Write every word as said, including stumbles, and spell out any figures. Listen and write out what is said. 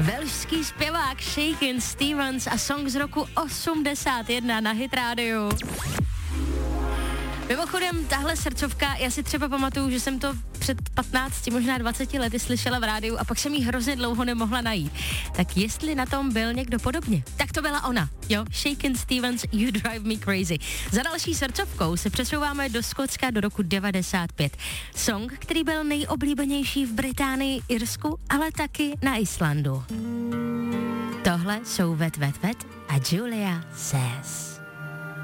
Velšský zpěvák Shakin' Stevens a song z roku osmdesát jedna na Hit Radio. Mimochodem, tahle srdcovka, já si třeba pamatuju, že jsem to před patnácti, možná dvaceti lety slyšela v rádiu a pak jsem jí hrozně dlouho nemohla najít. Tak jestli na tom byl někdo podobně, tak to byla ona, jo, Shakin' Stevens, You Drive Me Crazy. Za další srdcovkou se přesouváme do Skotska do roku devadesát pět. Song, který byl nejoblíbenější v Británii, Irsku, ale taky na Islandu. Tohle jsou Vet Vet Vet a Julia Says.